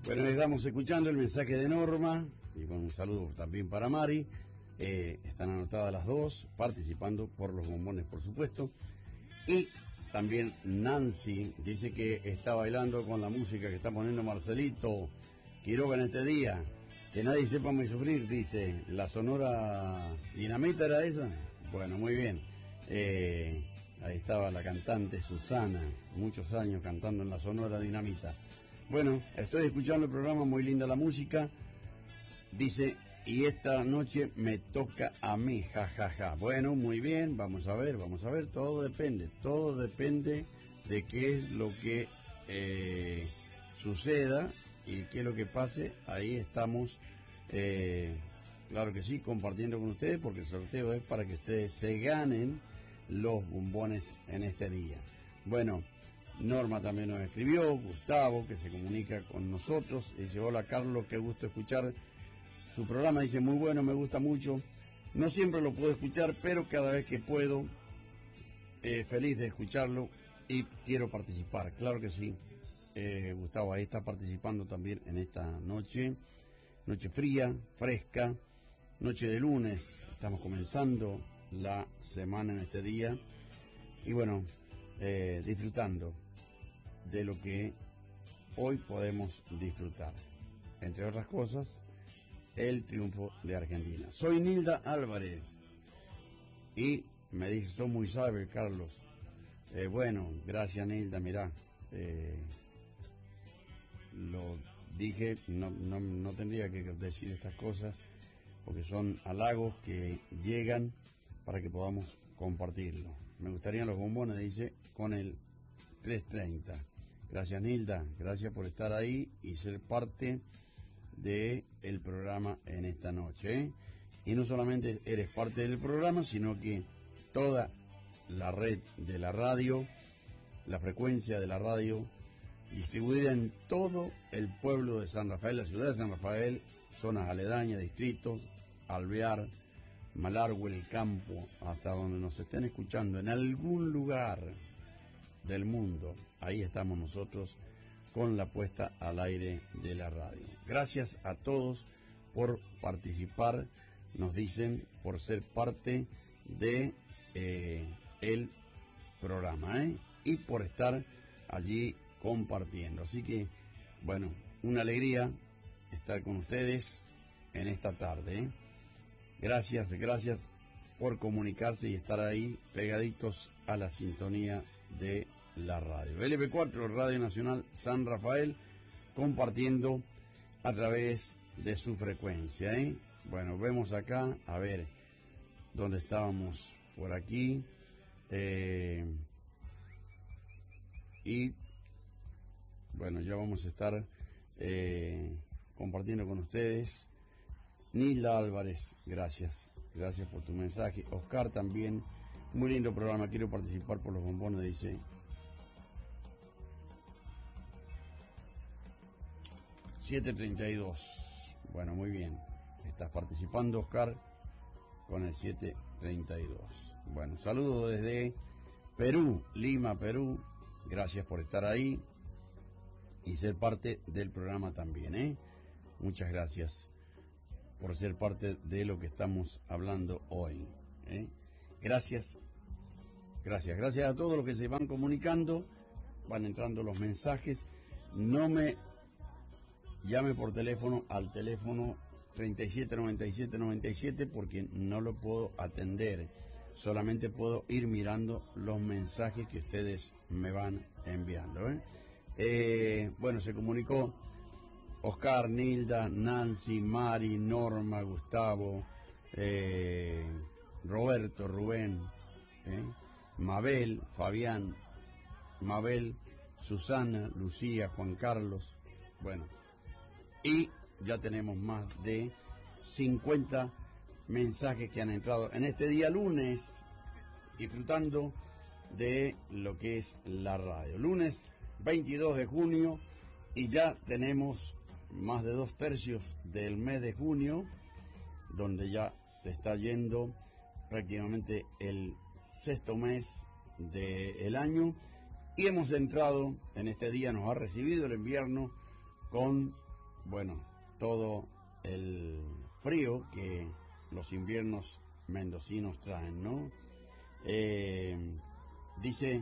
Bueno, estamos escuchando el mensaje de Norma y con un saludo también para Mari. Están anotadas las dos, participando por los bombones, por supuesto. Y también Nancy dice que está bailando con la música que está poniendo Marcelito Quiroga en este día. Que nadie sepa muy sufrir, dice. La Sonora Dinamita, ¿era esa? Bueno, muy bien. Ahí estaba la cantante Susana, muchos años cantando en la Sonora Dinamita. Bueno, estoy escuchando el programa, muy linda la música. Dice, y esta noche me toca a mí, jajaja. Bueno, muy bien, vamos a ver, todo depende de qué es lo que suceda y qué es lo que pase. Ahí estamos, claro que sí, compartiendo con ustedes, porque el sorteo es para que ustedes se ganen los bombones en este día. Bueno, Norma también nos escribió, Gustavo, que se comunica con nosotros, dice, hola Carlos, qué gusto escuchar su programa, dice, muy bueno, me gusta mucho, no siempre lo puedo escuchar, pero cada vez que puedo, feliz de escucharlo y quiero participar, claro que sí. Gustavo ahí está participando también en esta noche fría, fresca, noche de lunes, estamos comenzando la semana en este día y bueno, disfrutando de lo que hoy podemos disfrutar, entre otras cosas, el triunfo de Argentina. Soy Nilda Álvarez y me dice, sos muy sabio, Carlos. Bueno, gracias Nilda, mirá, lo dije, no tendría que decir estas cosas porque son halagos que llegan para que podamos compartirlo. Me gustarían los bombones, dice, con el 330. Gracias Nilda, gracias por estar ahí y ser parte del programa en esta noche. Y no solamente eres parte del programa, sino que toda la red de la radio, la frecuencia de la radio, distribuida en todo el pueblo de San Rafael, la ciudad de San Rafael, zonas aledañas, distritos, Alvear, Malargüe, el campo, hasta donde nos estén escuchando, en algún lugar del mundo, ahí estamos nosotros con la puesta al aire de la radio. Gracias a todos por participar, nos dicen, por ser parte de el programa, y por estar allí compartiendo. Así que, bueno, una alegría estar con ustedes en esta tarde. Gracias por comunicarse y estar ahí pegaditos a la sintonía de la radio. LB4, Radio Nacional San Rafael, compartiendo a través de su frecuencia. Bueno, vemos acá, a ver, dónde estábamos por aquí. Y bueno, ya vamos a estar compartiendo con ustedes. Nilda Álvarez, gracias por tu mensaje. Oscar también, muy lindo programa, quiero participar por los bombones, dice. 732. Bueno, muy bien. Estás participando, Oscar, con el 732. Bueno, saludo desde Perú, Lima, Perú. Gracias por estar ahí y ser parte del programa también, Muchas gracias por ser parte de lo que estamos hablando hoy, Gracias a todos los que se van comunicando, van entrando los mensajes. No me llame por teléfono al teléfono 379797 porque no lo puedo atender, solamente puedo ir mirando los mensajes que ustedes me van enviando, bueno, se comunicó Oscar, Nilda, Nancy, Mari, Norma, Gustavo, Roberto, Rubén, Mabel, Fabián, Mabel, Susana, Lucía, Juan Carlos. Bueno, y ya tenemos más de 50 mensajes que han entrado en este día lunes, disfrutando de lo que es la radio. Lunes 22 de junio y ya tenemos más de 2/3 del mes de junio, donde ya se está yendo prácticamente el sexto mes del año y hemos entrado en este día, nos ha recibido el invierno con bueno, todo el frío que los inviernos mendocinos traen, ¿no? Dice,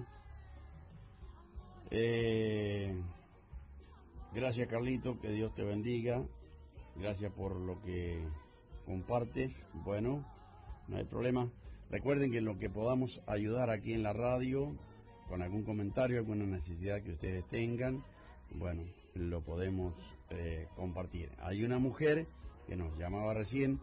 gracias Carlito, que Dios te bendiga, gracias por lo que compartes. Bueno, no hay problema. Recuerden que en lo que podamos ayudar aquí en la radio, con algún comentario, alguna necesidad que ustedes tengan, bueno, lo podemos compartir. Hay una mujer que nos llamaba recién,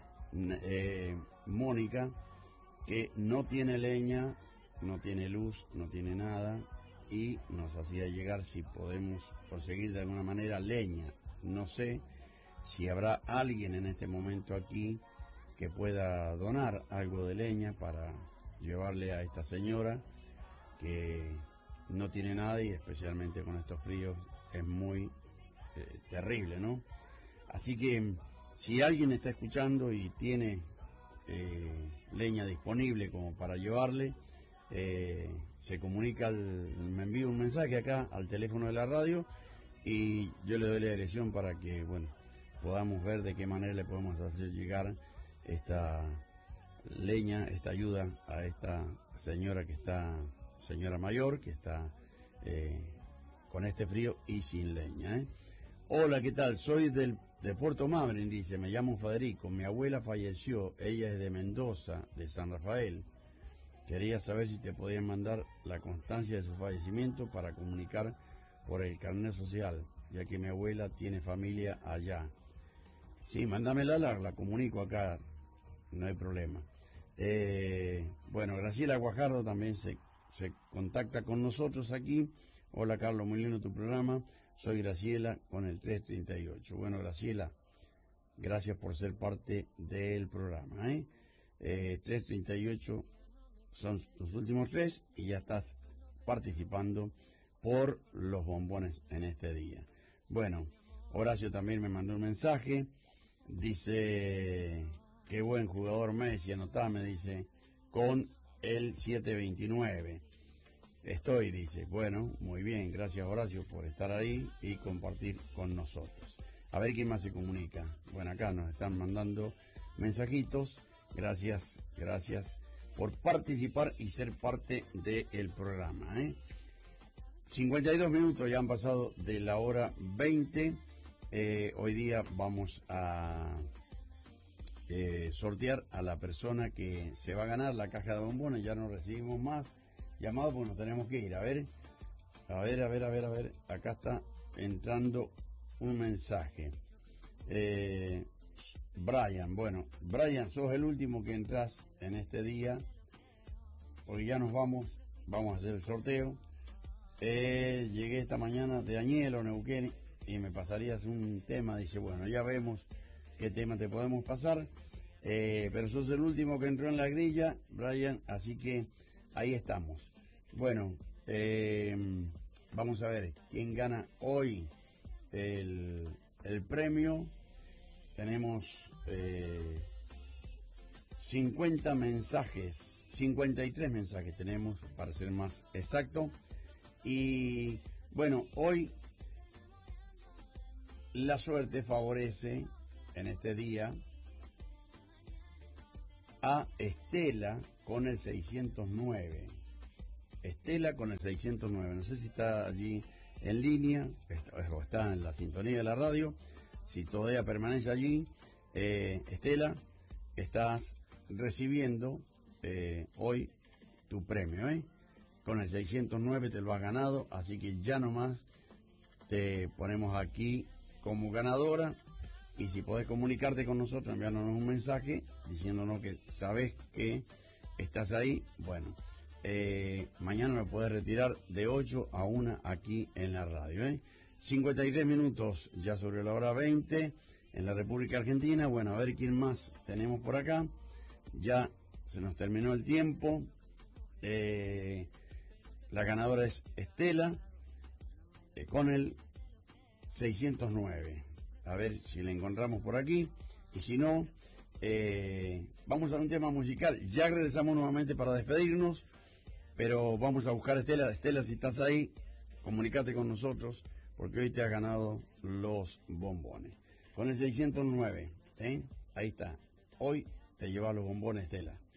Mónica, que no tiene leña, no tiene luz, no tiene nada, y nos hacía llegar si podemos conseguir de alguna manera leña. No sé si habrá alguien en este momento aquí que pueda donar algo de leña para llevarle a esta señora que no tiene nada, y especialmente con estos fríos es muy terrible, ¿no? Así que si alguien está escuchando y tiene leña disponible como para llevarle, se comunica, me envía un mensaje acá al teléfono de la radio y yo le doy la dirección para que, bueno, podamos ver de qué manera le podemos hacer llegar esta leña, esta ayuda a esta señora señora mayor, que está con este frío y sin leña, ¿eh? Hola, ¿qué tal? Soy de Puerto Madryn, dice, me llamo Federico, mi abuela falleció, ella es de Mendoza, de San Rafael. Quería saber si te podían mandar la constancia de su fallecimiento para comunicar por el carnet social, ya que mi abuela tiene familia allá. Sí, mándamela, la comunico acá, no hay problema. Bueno, Graciela Guajardo también se contacta con nosotros aquí. Hola Carlos, muy lindo tu programa. Soy Graciela con el 338. Bueno, Graciela, gracias por ser parte del programa, 338 son tus últimos 3 y ya estás participando por los bombones en este día. Bueno, Horacio también me mandó un mensaje. Dice, qué buen jugador Messi, anotame, dice, con el 729. Estoy, dice. Bueno, muy bien, gracias Horacio por estar ahí y compartir con nosotros. A ver quién más se comunica. Bueno, acá nos están mandando mensajitos. Gracias por participar y ser parte del programa, 52 minutos ya han pasado de la hora 20. Hoy día vamos a sortear a la persona que se va a ganar la caja de bombones. Ya no recibimos más llamados porque nos tenemos que ir. A ver. Acá está entrando un mensaje. Brian, bueno, Brian, sos el último que entras en este día, porque ya nos vamos a hacer el sorteo. Llegué esta mañana de Añelo, Neuquén, y me pasarías un tema. Dice, bueno, ya vemos qué tema te podemos pasar, pero sos el último que entró en la grilla, Brian, así que ahí estamos. Bueno, vamos a ver quién gana hoy el premio. Tenemos 50 mensajes, 53 mensajes tenemos, para ser más exacto. Y bueno, hoy la suerte favorece en este día a Estela con el 609. Estela con el 609. No sé si está allí en línea o está en la sintonía de la radio. Si todavía permanece allí, Estela, estás recibiendo hoy tu premio, Con el 609 te lo has ganado, así que ya nomás te ponemos aquí como ganadora. Y si podés comunicarte con nosotros, enviándonos un mensaje diciéndonos que sabes que estás ahí, bueno, mañana me podés retirar de 8 a 1 aquí en la radio, 53 minutos ya sobre la hora 20 en la República Argentina. Bueno, a ver quién más tenemos por acá. Ya se nos terminó el tiempo. La ganadora es Estela con el 609. A ver si la encontramos por aquí. Y si no, vamos a un tema musical. Ya regresamos nuevamente para despedirnos. Pero vamos a buscar a Estela. Estela, si estás ahí, comunícate con nosotros porque hoy te has ganado los bombones. Con el 609, ¿eh? Ahí está. Hoy te llevas los bombones, Estela.